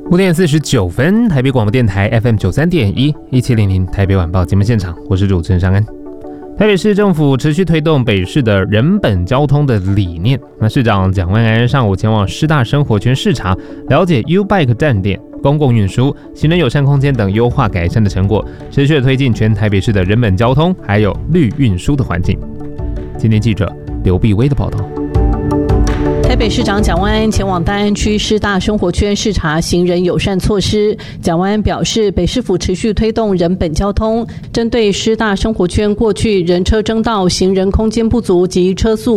5:49，台北广播电台 FM93.1，1700台北晚报节目现场，我是主持人尚恩。台北市政府持续推动北市的人本交通的理念。那市长蒋万安上午前往师大生活圈视察，了解 U-Bike 站点、公共运输、行人友善空间等优化改善的成果，持续的推进全台北市的人本交通还有绿运输的环境。今天记者刘碧薇的报道。 台北市长蒋万安前往大安区师大生活圈视察行人友善措施。蒋万安表示，北市府持续推动人本交通，针对师大生活圈过去人车争道、行人空间不足及车速